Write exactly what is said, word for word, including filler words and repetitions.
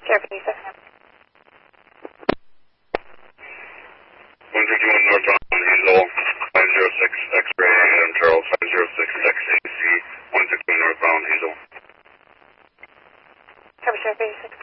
Sheriff eighty-seven. one fifty-one northbound Hazel, five zero six X-ray, Adam Charles, five zero six X A C, one fifty-one northbound Hazel. Cover Sheriff eighty-six.